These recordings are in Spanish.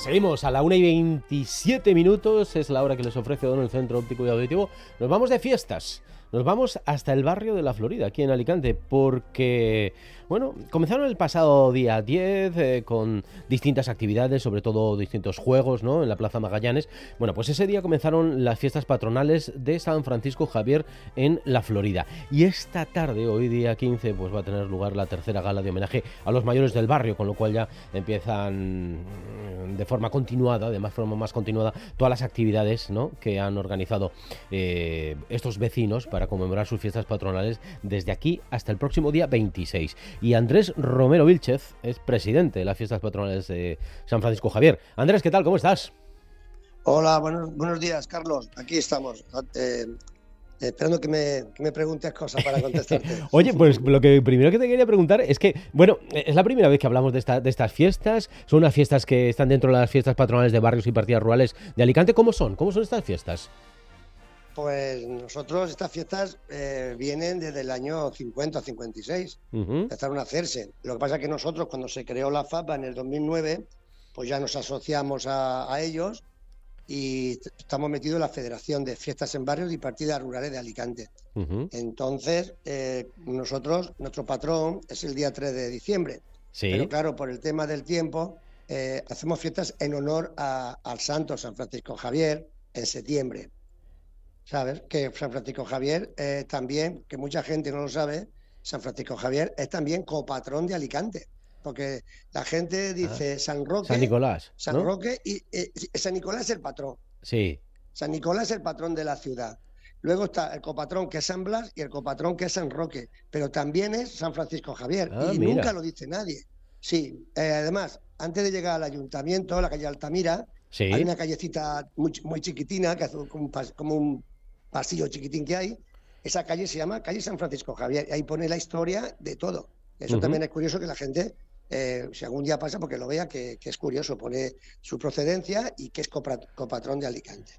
Seguimos a la 1:27, es la hora que les ofrece Don el Centro Óptico y Auditivo. Nos vamos de fiestas, nos vamos hasta el barrio de La Florida, aquí en Alicante, porque, bueno, comenzaron el pasado día 10 con distintas actividades, sobre todo distintos juegos, ¿no?, en la Plaza Magallanes. Bueno, pues ese día comenzaron las fiestas patronales de San Francisco Javier en La Florida. Y esta tarde, hoy día 15, pues va a tener lugar la tercera gala de homenaje a los mayores del barrio, con lo cual ya empiezan de forma continuada, de forma más continuada, todas las actividades, ¿no?, que han organizado estos vecinos para conmemorar sus fiestas patronales desde aquí hasta el próximo día 26. Y Andrés Romero Vílchez es presidente de las fiestas patronales de San Francisco Javier. Andrés, ¿qué tal? ¿Cómo estás? Hola, buenos días, Carlos. Aquí estamos, esperando que me preguntes cosas para contestarte. Oye, pues lo que primero que te quería preguntar es que, bueno, es la primera vez que hablamos de estas fiestas. Son unas fiestas que están dentro de las fiestas patronales de barrios y partidas rurales de Alicante. ¿Cómo son? ¿Cómo son estas fiestas? Pues nosotros, estas fiestas vienen desde el año 50 o 56, empezaron a hacerse. Lo que pasa es que nosotros, cuando se creó la FAPA en el 2009, pues ya nos asociamos a ellos y estamos metidos en la Federación de Fiestas en Barrios y Partidas Rurales de Alicante. Entonces, nuestro patrón es el día 3 de diciembre. Sí. Pero claro, por el tema del tiempo, hacemos fiestas en honor al santo San Francisco Javier en septiembre. ¿Sabes? Que San Francisco Javier también, que mucha gente no lo sabe, San Francisco Javier es también copatrón de Alicante. Porque la gente dice San Roque, San Nicolás, ¿no? San Roque y San Nicolás es el patrón. Sí. San Nicolás es el patrón de la ciudad. Luego está el copatrón que es San Blas y el copatrón que es San Roque. Pero también es San Francisco Javier y mira. nunca lo dice nadie. Sí, además, antes de llegar al ayuntamiento, la calle Altamira, Sí. hay una callecita muy chiquitina, que hace como un pasillo chiquitín que hay. Esa calle se llama calle San Francisco Javier y ahí pone la historia de todo. Eso también es curioso que la gente, si algún día pasa, porque lo vea, que es curioso, pone su procedencia y que es copatrón de Alicante.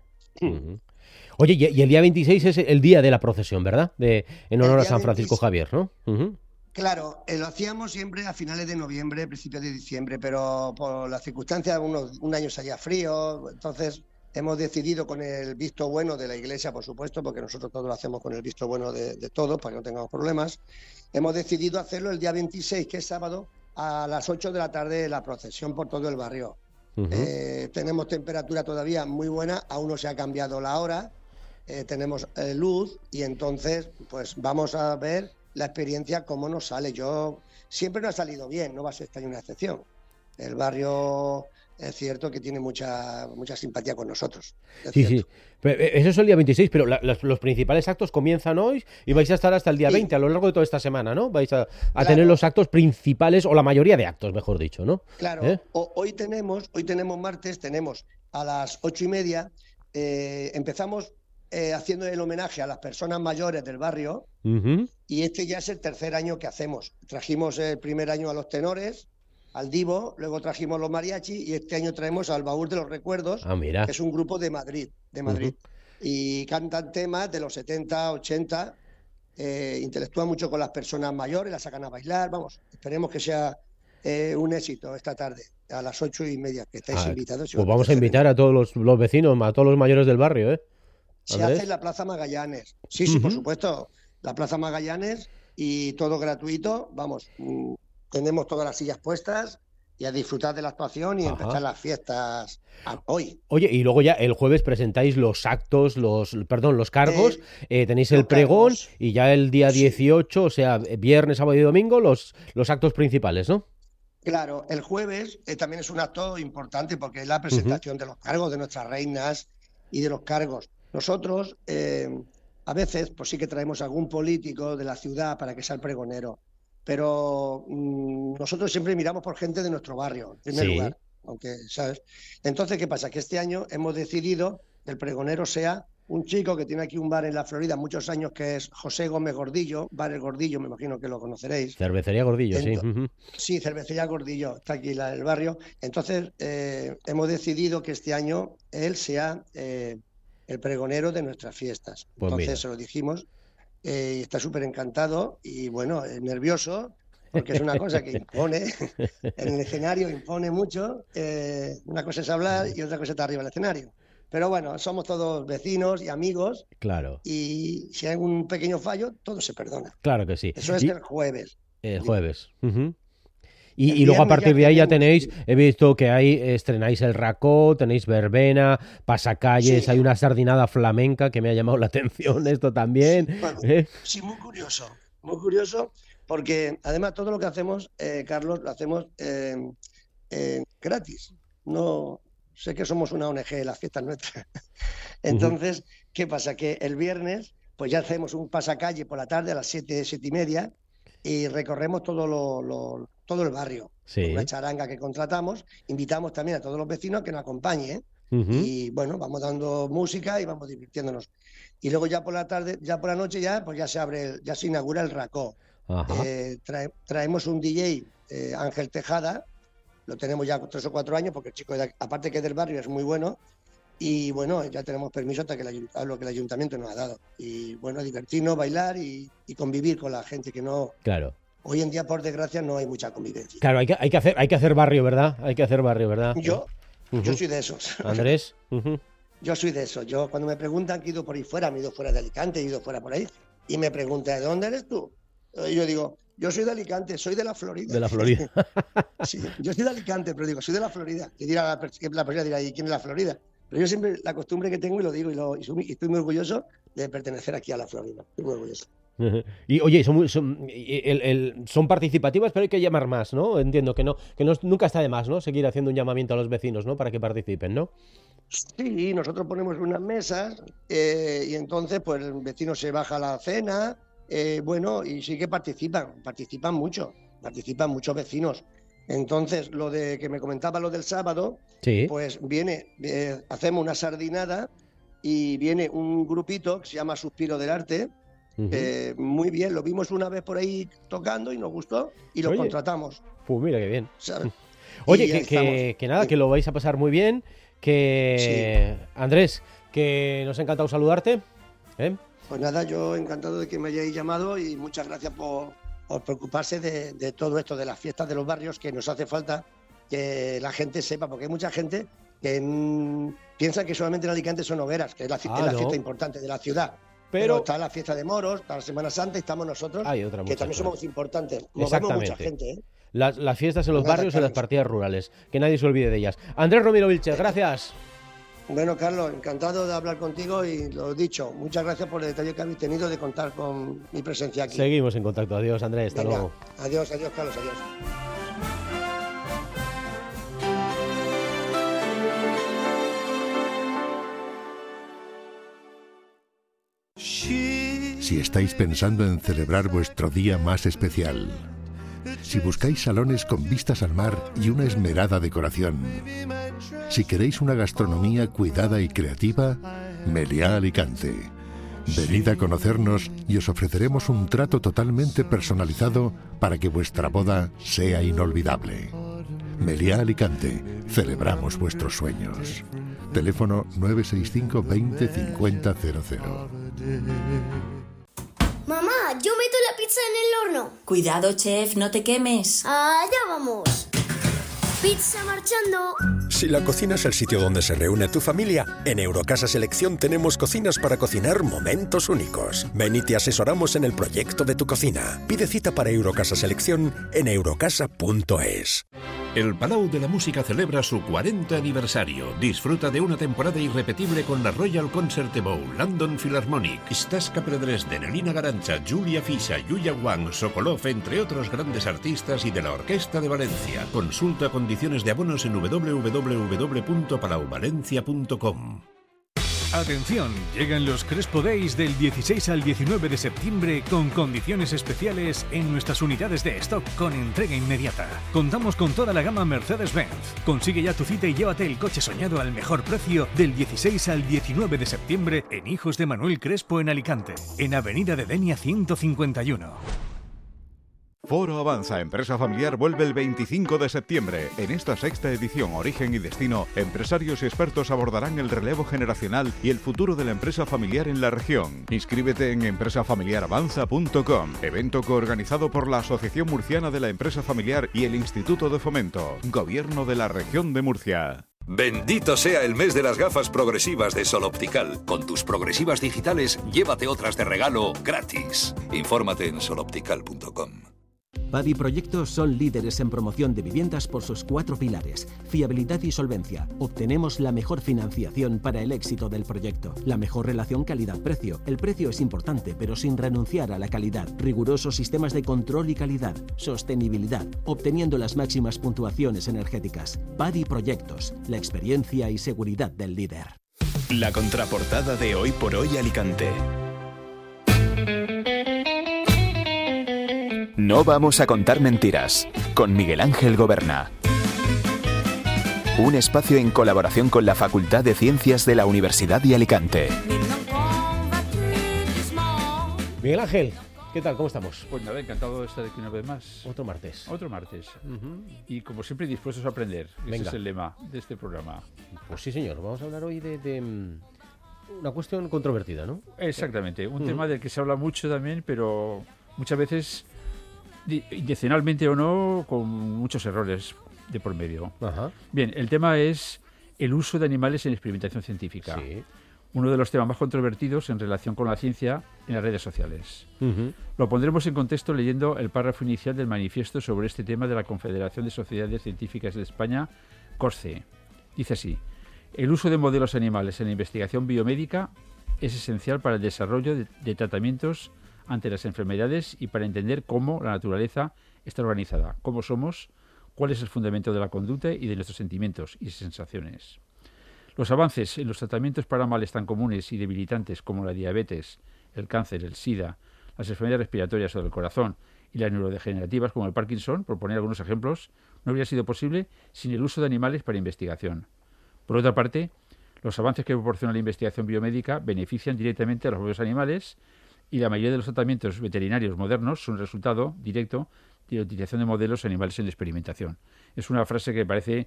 Oye, y el día 26 es el día de la procesión, ¿verdad? En honor a San Francisco Javier, ¿no? Claro, lo hacíamos siempre a finales de noviembre, principios de diciembre, pero por las circunstancias, un año se hacía frío, entonces hemos decidido, con el visto bueno de la Iglesia, por supuesto, porque nosotros todo lo hacemos con el visto bueno de todos, para que no tengamos problemas, hemos decidido hacerlo el día 26, que es sábado, a las 8 de la tarde, la procesión por todo el barrio. Tenemos temperatura todavía muy buena, aún no se ha cambiado la hora, tenemos luz y entonces pues vamos a ver la experiencia cómo nos sale. Siempre nos ha salido bien, no va a ser esta una excepción. El barrio es cierto que tiene mucha simpatía con nosotros. Sí. Pero eso es el día 26, pero los principales actos comienzan hoy y vais a estar hasta el día 20, a lo largo de toda esta semana, ¿no? Vais a tener los actos principales, o la mayoría de actos, mejor dicho, ¿no? Claro, hoy tenemos martes, tenemos a las 8:30, empezamos haciendo el homenaje a las personas mayores del barrio, y este ya es el tercer año que hacemos. Trajimos el primer año a los tenores, al Divo, luego trajimos los mariachi y este año traemos al Baúl de los Recuerdos, que es un grupo de Madrid. Y cantan temas de los 70, 80, interactúan mucho con las personas mayores, las sacan a bailar. Vamos, esperemos que sea un éxito esta tarde, a las 8:30, que estáis invitados. Pues vamos a invitar a todos los vecinos, a todos los mayores del barrio, ¿eh? Se hace en la Plaza Magallanes. Sí, por supuesto. La Plaza Magallanes y todo gratuito. Vamos, tenemos todas las sillas puestas y a disfrutar de la actuación y empezar las fiestas hoy. Oye, y luego ya el jueves presentáis los actos, los cargos, tenéis el pregón y ya el día 18, o sea, viernes, sábado y domingo, los actos principales, ¿no? Claro, el jueves también es un acto importante porque es la presentación de los cargos de nuestras reinas y de los cargos. Nosotros a veces pues sí que traemos algún político de la ciudad para que sea el pregonero, pero nosotros siempre miramos por gente de nuestro barrio, en primer lugar, aunque, ¿sabes? Entonces, ¿qué pasa? Que este año hemos decidido que el pregonero sea un chico que tiene aquí un bar en La Florida muchos años, que es José Gómez Gordillo, Bar El Gordillo, me imagino que lo conoceréis. Cervecería Gordillo, Sí, Cervecería Gordillo, está aquí en el barrio. Entonces, hemos decidido que este año él sea el pregonero de nuestras fiestas. Pues entonces mira, se lo dijimos, está súper encantado y bueno, nervioso, porque es una cosa que impone, en el escenario impone mucho. Una cosa es hablar y otra cosa está arriba del escenario. Pero bueno, somos todos vecinos y amigos. Claro. Y si hay un pequeño fallo, todo se perdona. Claro que sí. Eso es el jueves. El jueves. El Y luego a viernes partir ya de ahí ya tenemos- tenéis, he visto que ahí estrenáis el Racó, tenéis verbena, pasacalles, Sí. hay una sardinada flamenca que me ha llamado la atención, esto también. Bueno, ¿eh? sí, muy curioso, porque además todo lo que hacemos, Carlos, lo hacemos gratis. No sé que somos una ONG, las fiestas nuestras. Entonces, ¿qué pasa? Que el viernes, pues ya hacemos un pasacalle por la tarde a las 7, 7:30 y recorremos todo el barrio. Sí. Con una charanga que contratamos, invitamos también a todos los vecinos a que nos acompañen. Ujú. Y bueno, vamos dando música y vamos divirtiéndonos. Y luego ya por la tarde, ya por la noche pues ya ya se inaugura el Racó. Ajá. Traemos un DJ, Ángel Tejada, lo tenemos ya 3 o 4 años, porque el chico, aparte que es del barrio, es muy bueno. Y bueno, ya tenemos permiso hasta que lo que el ayuntamiento nos ha dado. Y bueno, divertirnos, bailar y convivir con la gente, que no... Claro. Hoy en día, por desgracia, no hay mucha convivencia. Claro, hay que hacer barrio, ¿verdad? Hay que hacer barrio, ¿verdad? Yo Ujú. soy de esos. Andrés. Ujú. Yo soy de eso. Yo cuando me preguntan que he ido por ahí fuera, me he ido fuera de Alicante, he ido fuera por ahí, y me preguntan, ¿de dónde eres tú? Y yo digo, yo soy de Alicante, soy de la Florida. De la Florida. Sí, yo soy de Alicante, pero digo, soy de la Florida. Que dirá la persona dirá, ¿y quién es la Florida? Pero yo siempre, la costumbre que tengo, y lo digo, y estoy muy orgulloso de pertenecer aquí a la Florida. Estoy muy orgulloso. Y oye, son participativas, pero hay que llamar más, ¿no? Entiendo que nunca está de más, ¿no? Seguir haciendo un llamamiento a los vecinos, ¿no? Para que participen, ¿no? Sí, nosotros ponemos unas mesas y entonces pues el vecino se baja a la cena, bueno, y sí que participan muchos vecinos. Entonces, lo de que me comentaba lo del sábado, Sí. pues hacemos una sardinada y viene un grupito que se llama Suspiro del Arte. Ujú. Muy bien, lo vimos una vez por ahí tocando y nos gustó y lo Oye. contratamos. Pues mira qué bien. ¿Sabes? Oye, Y ahí que nada, estamos. que lo vais a pasar muy bien. Que Andrés, que nos ha encantado saludarte. ¿eh? Pues nada, yo encantado de que me hayáis llamado y muchas gracias por preocuparse de todo esto, de las fiestas de los barrios, que nos hace falta que la gente sepa, porque hay mucha gente que piensa que solamente en Alicante son hogueras, que es la No. fiesta importante de la ciudad. Pero Pero está la fiesta de Moros, está la Semana Santa y estamos nosotros, hay otra que muchas también cosas. somos importantes. Movemos mucha Exactamente. gente, ¿eh? Las fiestas en los Nada, barrios y las Carlos. partidas rurales. Que nadie se olvide de ellas. Andrés Romero Vilches, gracias. Bueno, Carlos, encantado de hablar contigo y lo dicho, muchas gracias por el detalle que habéis tenido de contar con mi presencia aquí. Seguimos en contacto. Adiós, Andrés. Hasta Venga, luego. adiós, Carlos, adiós. Si estáis pensando en celebrar vuestro día más especial, si buscáis salones con vistas al mar y una esmerada decoración, si queréis una gastronomía cuidada y creativa, Meliá Alicante. Venid a conocernos y os ofreceremos un trato totalmente personalizado para que vuestra boda sea inolvidable. Meliá Alicante, celebramos vuestros sueños. Teléfono 965 20 50 00. Mamá, yo meto la pizza en el horno. Cuidado, chef, no te quemes. Allá vamos. Pizza marchando. Si la cocina es el sitio donde se reúne tu familia, en Eurocasa Selección tenemos cocinas para cocinar momentos únicos. Ven y te asesoramos en el proyecto de tu cocina. Pide cita para Eurocasa Selección en eurocasa.es. El Palau de la Música celebra su 40 aniversario. Disfruta de una temporada irrepetible con la Royal Concert Bowl, London Philharmonic, Stas Capra Dresden, Elina Garancha, Julia Fischer, Yuya Wang, Sokolov, entre otros grandes artistas, y de la Orquesta de Valencia. Consulta condiciones de abonos en www.palauvalencia.com. Atención, llegan los Crespo Days del 16 al 19 de septiembre con condiciones especiales en nuestras unidades de stock con entrega inmediata. Contamos con toda la gama Mercedes-Benz. Consigue ya tu cita y llévate el coche soñado al mejor precio del 16 al 19 de septiembre en Hijos de Manuel Crespo en Alicante, en Avenida de Denia 151. Foro Avanza Empresa Familiar vuelve el 25 de septiembre. En esta sexta edición Origen y Destino, empresarios y expertos abordarán el relevo generacional y el futuro de la empresa familiar en la región. Inscríbete en empresafamiliaravanza.com, evento coorganizado por la Asociación Murciana de la Empresa Familiar y el Instituto de Fomento, Gobierno de la Región de Murcia. Bendito sea el mes de las gafas progresivas de Sol Optical. Con tus progresivas digitales, llévate otras de regalo gratis. Infórmate en soloptical.com. Padi Proyectos son líderes en promoción de viviendas por sus 4 pilares: fiabilidad y solvencia. Obtenemos la mejor financiación para el éxito del proyecto. La mejor relación calidad-precio. El precio es importante, pero sin renunciar a la calidad. Rigurosos sistemas de control y calidad. Sostenibilidad, obteniendo las máximas puntuaciones energéticas. Padi Proyectos, la experiencia y seguridad del líder. La contraportada de Hoy por Hoy Alicante. No vamos a contar mentiras, con Miguel Ángel Goberna. Un espacio en colaboración con la Facultad de Ciencias de la Universidad de Alicante. Miguel Ángel, ¿qué tal? ¿Cómo estamos? Pues nada, encantado de estar aquí una vez más. Otro martes. Otro martes. Y como siempre, dispuestos a aprender. Ese es el lema de este programa. Pues sí, señor. Vamos a hablar hoy de una cuestión controvertida, ¿no? Exactamente. Un tema del que se habla mucho también, pero muchas veces, intencionalmente o no, con muchos errores de por medio. Ajá. Bien, el tema es el uso de animales en experimentación científica. Sí. Uno de los temas más controvertidos en relación con la ciencia en las redes sociales. Lo pondremos en contexto leyendo el párrafo inicial del manifiesto sobre este tema de la Confederación de Sociedades Científicas de España, COSCE. Dice así: el uso de modelos animales en la investigación biomédica es esencial para el desarrollo de tratamientos ante las enfermedades y para entender cómo la naturaleza está organizada, cómo somos, cuál es el fundamento de la conducta y de nuestros sentimientos y sensaciones. Los avances en los tratamientos para males tan comunes y debilitantes como la diabetes, el cáncer, el SIDA, las enfermedades respiratorias o del corazón y las neurodegenerativas como el Parkinson, por poner algunos ejemplos, no habría sido posible sin el uso de animales para investigación. Por otra parte, los avances que proporciona la investigación biomédica benefician directamente a los propios animales, y la mayoría de los tratamientos veterinarios modernos son resultado directo de la utilización de modelos animales en experimentación. Es una frase que parece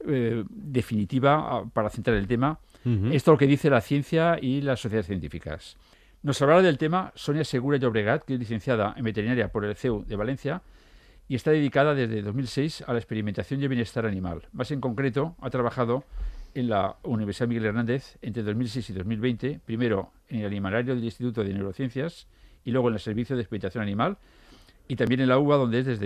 definitiva para centrar el tema. Esto es lo que dice la ciencia y las sociedades científicas. Nos hablará del tema Sonia Segura Llobregat, que es licenciada en veterinaria por el CEU de Valencia y está dedicada desde 2006 a la experimentación y el bienestar animal. Más en concreto, ha trabajado en la Universidad Miguel Hernández entre 2006 y 2020, primero en el animalario del Instituto de Neurociencias y luego en el Servicio de Experimentación Animal, y también en la UBA, donde es desde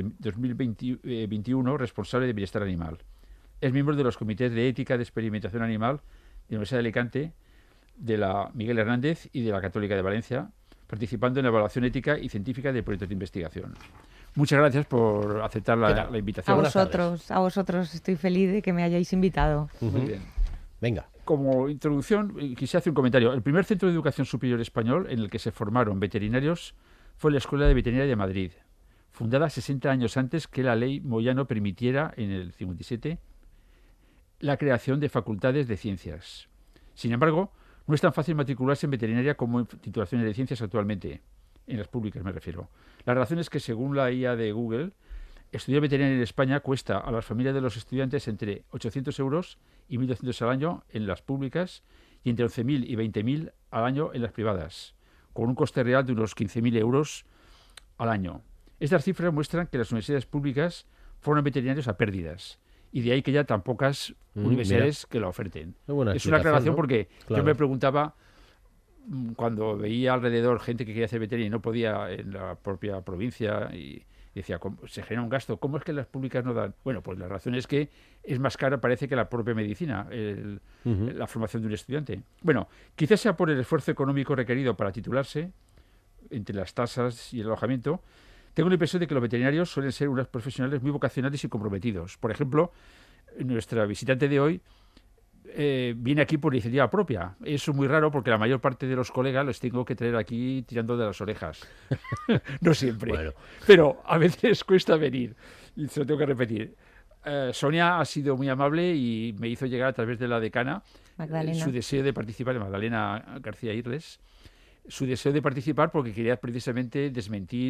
2021 responsable de bienestar animal. Es miembro de los comités de ética de experimentación animal de la Universidad de Alicante, de la Miguel Hernández y de la Católica de Valencia, participando en la evaluación ética y científica de proyectos de investigación. Muchas gracias por aceptar la invitación. A vosotros estoy feliz de que me hayáis invitado. Muy bien. Venga. Como introducción, quisiera hacer un comentario. El primer centro de educación superior español en el que se formaron veterinarios fue la Escuela de Veterinaria de Madrid, fundada 60 años antes que la ley Moyano permitiera, en el 57, la creación de facultades de ciencias. Sin embargo, no es tan fácil matricularse en veterinaria como en titulaciones de ciencias actualmente, en las públicas me refiero. La razón es que, según la IA de Google, estudiar veterinaria en España cuesta a las familias de los estudiantes entre 800 euros y 1.200 al año en las públicas y entre 11.000 y 20.000 al año en las privadas, con un coste real de unos 15.000 euros al año. Estas cifras muestran que las universidades públicas forman veterinarios a pérdidas, y de ahí que ya tan pocas universidades que lo oferten. Es una aclaración, ¿no? Porque yo me preguntaba, cuando veía alrededor gente que quería hacer veterinaria y no podía en la propia provincia, y decía, se genera un gasto, ¿cómo es que las públicas no dan? Bueno, pues la razón es que es más cara, parece, que la propia medicina, la formación de un estudiante. Bueno, quizás sea por el esfuerzo económico requerido para titularse, entre las tasas y el alojamiento. Tengo la impresión de que los veterinarios suelen ser unos profesionales muy vocacionales y comprometidos. Por ejemplo, nuestra visitante de hoy viene aquí por iniciativa propia. Eso es muy raro porque la mayor parte de los colegas los tengo que traer aquí tirando de las orejas. No siempre. Bueno. Pero a veces cuesta venir. Y se lo tengo que repetir. Sonia ha sido muy amable y me hizo llegar a través de la decana su deseo de participar, Magdalena García Irles, su deseo de participar porque quería precisamente desmentir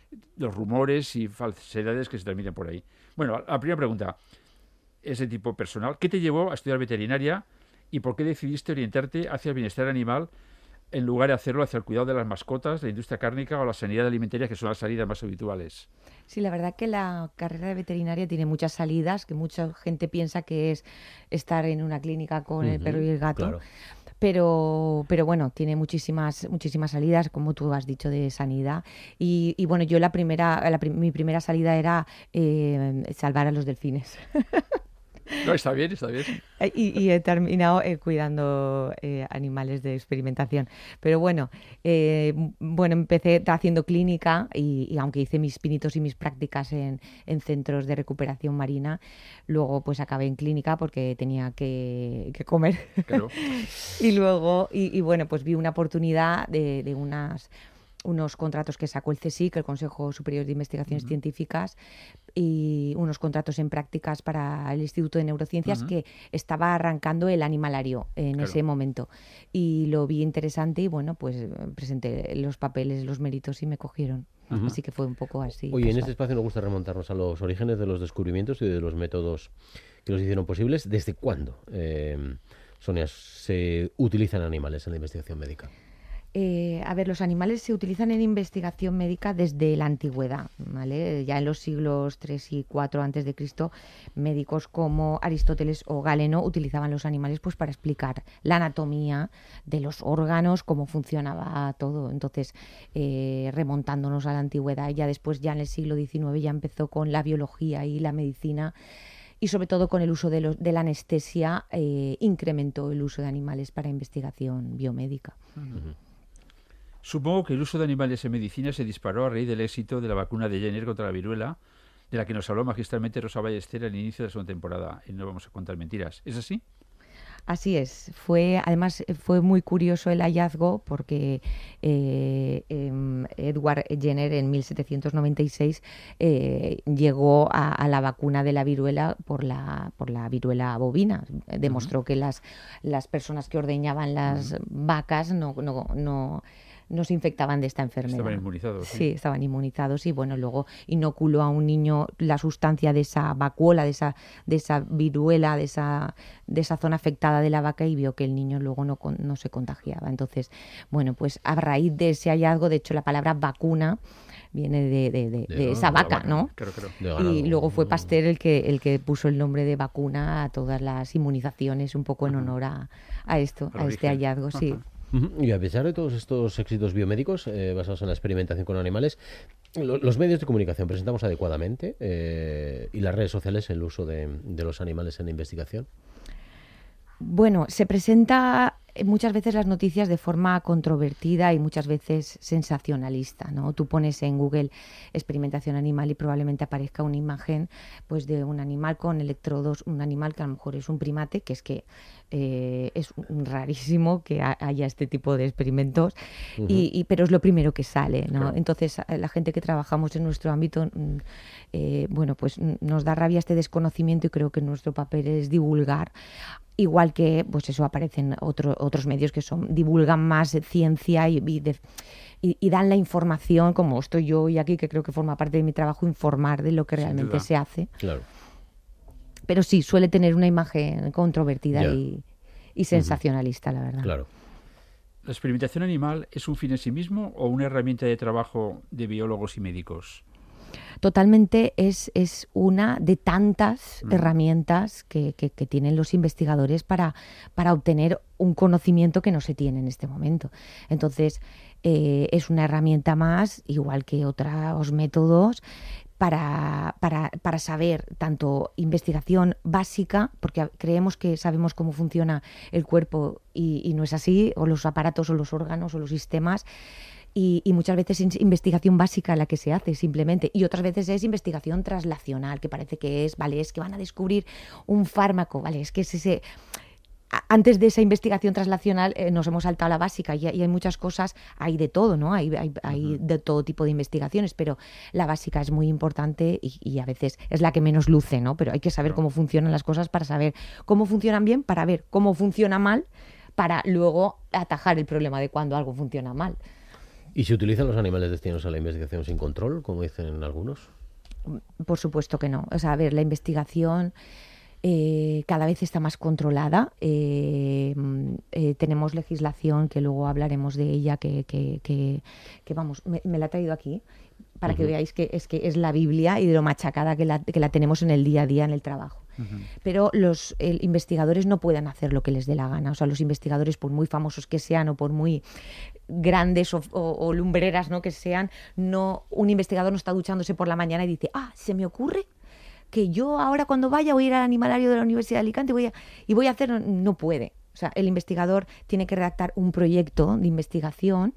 los rumores y falsedades que se transmiten por ahí. Bueno, la primera pregunta, ese tipo personal, ¿qué te llevó a estudiar veterinaria y por qué decidiste orientarte hacia el bienestar animal en lugar de hacerlo hacia el cuidado de las mascotas, la industria cárnica o la sanidad alimentaria, que son las salidas más habituales? Sí, la verdad que la carrera de veterinaria tiene muchas salidas, que mucha gente piensa que es estar en una clínica con el perro y el gato. Claro. Pero bueno, tiene muchísimas salidas, como tú has dicho, de sanidad. Y bueno, yo mi primera salida era salvar a los delfines. No, está bien, está bien. Y he terminado cuidando animales de experimentación. Pero bueno, empecé haciendo clínica y aunque hice mis pinitos y mis prácticas en centros de recuperación marina, luego pues acabé en clínica porque tenía que comer. Claro. Y luego, bueno, pues vi una oportunidad de unos contratos que sacó el CSIC, el Consejo Superior de Investigaciones Científicas, y unos contratos en prácticas para el Instituto de Neurociencias que estaba arrancando el animalario en ese momento. Y lo vi interesante y bueno, pues presenté los papeles, los méritos y me cogieron. Así que fue un poco así. Oye, en este espacio nos gusta remontarnos a los orígenes de los descubrimientos y de los métodos que los hicieron posibles. ¿Desde cuándo, Sonia, se utilizan animales en la investigación médica? Los animales se utilizan en investigación médica desde la antigüedad, ¿vale? Ya en los siglos 3 y 4 antes de Cristo, médicos como Aristóteles o Galeno utilizaban los animales pues para explicar la anatomía de los órganos, cómo funcionaba todo. Entonces, remontándonos a la antigüedad, ya después, ya en el siglo XIX, ya empezó con la biología y la medicina. Y sobre todo con el uso de la anestesia, incrementó el uso de animales para investigación biomédica. Supongo que el uso de animales en medicina se disparó a raíz del éxito de la vacuna de Jenner contra la viruela, de la que nos habló magistralmente Rosa Ballester al inicio de la segunda temporada. Y no vamos a contar mentiras. ¿Es así? Así es. Además, fue muy curioso el hallazgo porque Edward Jenner en 1796 llegó a la vacuna de la viruela por la viruela bovina. Demostró que las personas que ordeñaban las vacas no se infectaban de esta enfermedad. Estaban inmunizados. Sí, estaban inmunizados y bueno, luego inoculó a un niño la sustancia de esa vacuola, de esa viruela, de esa zona afectada de la vaca y vio que el niño luego no se contagiaba. Entonces, bueno, pues a raíz de ese hallazgo, de hecho la palabra vacuna viene de esa vaca, ¿no? Claro. Y luego fue Pasteur el que puso el nombre de vacuna a todas las inmunizaciones, un poco en honor a este hallazgo, sí. Y a pesar de todos estos éxitos biomédicos basados en la experimentación con animales, los medios de comunicación presentamos adecuadamente y las redes sociales el uso de los animales en la investigación. Bueno, se presenta muchas veces las noticias de forma controvertida y muchas veces sensacionalista, ¿no? Tú pones en Google experimentación animal y probablemente aparezca una imagen pues de un animal con electrodos, un animal que a lo mejor es un primate, que es rarísimo que haya este tipo de experimentos, pero es lo primero que sale, ¿no? Claro. Entonces, la gente que trabajamos en nuestro ámbito, pues nos da rabia este desconocimiento y creo que nuestro papel es divulgar. Igual que, pues eso, aparecen otros medios que divulgan más ciencia y dan la información, como estoy yo hoy aquí, que creo que forma parte de mi trabajo, informar de lo que realmente se hace. Claro. Pero sí, suele tener una imagen controvertida y sensacionalista, la verdad. Claro. ¿La experimentación animal es un fin en sí mismo o una herramienta de trabajo de biólogos y médicos? Totalmente es una de tantas herramientas que tienen los investigadores para obtener un conocimiento que no se tiene en este momento. Entonces, es una herramienta más, igual que otros métodos, para saber tanto investigación básica, porque creemos que sabemos cómo funciona el cuerpo y no es así, o los aparatos o los órganos o los sistemas. Y muchas veces es investigación básica la que se hace simplemente, y otras veces es investigación translacional, que parece que es que van a descubrir un fármaco, es que antes de esa investigación translacional nos hemos saltado a la básica y hay muchas cosas, hay de todo, ¿no? Hay de todo tipo de investigaciones, pero la básica es muy importante y a veces es la que menos luce, ¿no? Pero hay que saber cómo funcionan las cosas para saber cómo funcionan bien, para ver cómo funciona mal, para luego atajar el problema de cuando algo funciona mal. ¿Y se utilizan los animales destinados a la investigación sin control, como dicen algunos? Por supuesto que no. O sea, a ver, la investigación cada vez está más controlada. Tenemos legislación, que luego hablaremos de ella, que vamos, me la he traído aquí para que veáis que es la Biblia y de lo machacada que la tenemos en el día a día en el trabajo. Pero los investigadores no pueden hacer lo que les dé la gana. O sea, los investigadores, por muy famosos que sean o por muy grandes o lumbreras, ¿no?, que sean, un investigador no está duchándose por la mañana y dice, se me ocurre que yo ahora cuando voy a ir al animalario de la Universidad de Alicante y voy a hacer... No puede. O sea, el investigador tiene que redactar un proyecto de investigación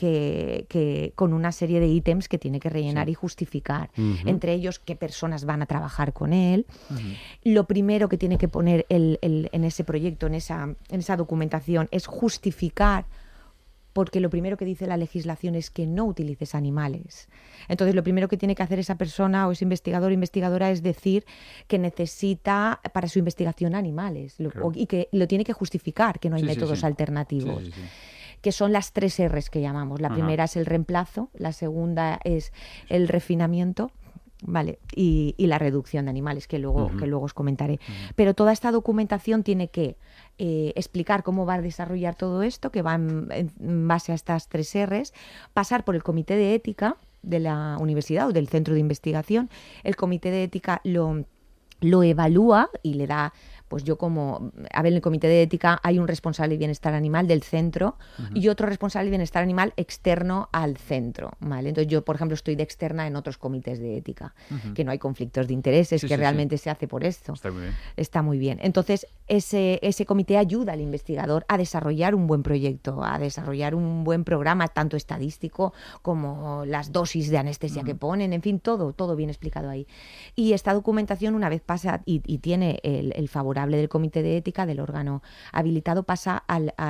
que con una serie de ítems que tiene que rellenar y justificar. Entre ellos, qué personas van a trabajar con él. Lo primero que tiene que poner en ese proyecto, en esa documentación, es justificar, porque lo primero que dice la legislación es que no utilices animales. Entonces, lo primero que tiene que hacer esa persona o ese investigador o investigadora es decir que necesita para su investigación animales, y que lo tiene que justificar, que no hay métodos alternativos. Que son las 3 R's que llamamos. La primera es el reemplazo, la segunda es el refinamiento, ¿vale? Y la reducción de animales, que luego os comentaré. Pero toda esta documentación tiene que explicar cómo va a desarrollar todo esto, que va en base a estas 3 R's, pasar por el comité de ética de la universidad o del centro de investigación. El comité de ética lo evalúa y le da... Pues yo en el comité de ética hay un responsable de bienestar animal del centro y otro responsable de bienestar animal externo al centro, ¿vale? Entonces yo, por ejemplo, estoy de externa en otros comités de ética, que no hay conflictos de intereses, que realmente se hace por esto. Está muy bien. Está muy bien. Entonces ese comité ayuda al investigador a desarrollar un buen proyecto, a desarrollar un buen programa, tanto estadístico como las dosis de anestesia que ponen, en fin, todo bien explicado ahí. Y esta documentación, una vez pasa y tiene el favorable del comité de ética, del órgano habilitado, pasa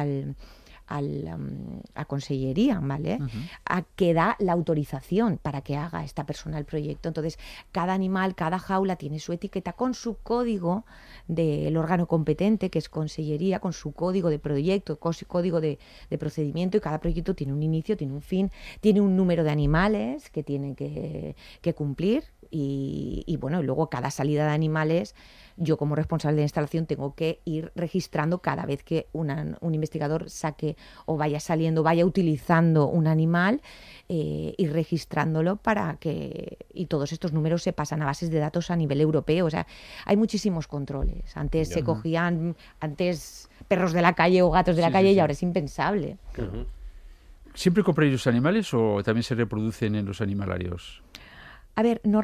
a consellería, ¿vale? A que da la autorización para que haga esta persona el proyecto. Entonces, cada animal, cada jaula tiene su etiqueta con su código del órgano competente, que es consellería, con su código de proyecto, con su código de procedimiento, y cada proyecto tiene un inicio, tiene un fin, tiene un número de animales que tiene que cumplir y bueno, luego cada salida de animales, yo como responsable de instalación tengo que ir registrando cada vez que un investigador saque o vaya saliendo, vaya utilizando un animal, ir registrándolo para que... Y todos estos números se pasan a bases de datos a nivel europeo. O sea, hay muchísimos controles. Antes se cogían perros de la calle o gatos de la calle y ahora es impensable. ¿Siempre compráis los animales o también se reproducen en los animalarios? A ver,